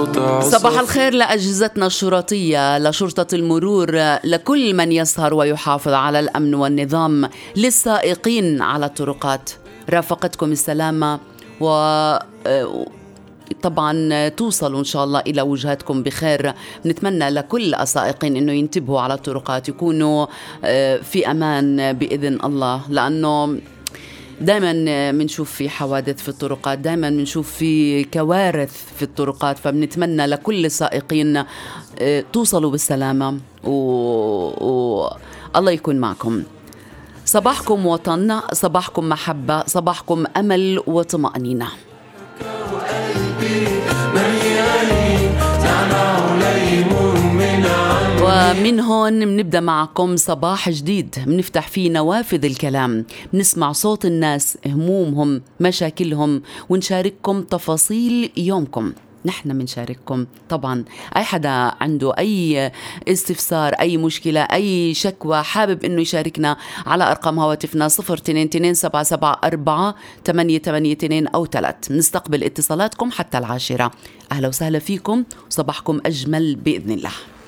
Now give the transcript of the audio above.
صباح الخير لأجهزتنا الشرطية، لشرطة المرور، لكل من يسهر ويحافظ على الأمن والنظام، للسائقين على الطرقات. رافقتكم السلامة، طبعا توصلوا إن شاء الله إلى وجهاتكم بخير. نتمنى لكل السائقين أنه ينتبهوا على الطرقات، يكونوا في أمان بإذن الله، لأنه دائما بنشوف في حوادث في الطرقات، دائما بنشوف في كوارث في الطرقات. فبنتمنى لكل السائقين توصلوا بالسلامة الله يكون معكم. صباحكم وطن، صباحكم محبة، صباحكم أمل وطمأنينة. ومن هون بنبدأ معكم صباح جديد، بنفتح فيه نوافذ الكلام، بنسمع صوت الناس، همومهم، مشاكلهم، ونشارككم تفاصيل يومكم. نحن بنشارككم طبعا. أي حدا عنده أي استفسار، أي مشكلة، أي شكوى، حابب إنه يشاركنا على أرقام هواتفنا 0227748882 أو 3. نستقبل اتصالاتكم حتى 10. أهلا وسهلا فيكم، صباحكم أجمل بإذن الله.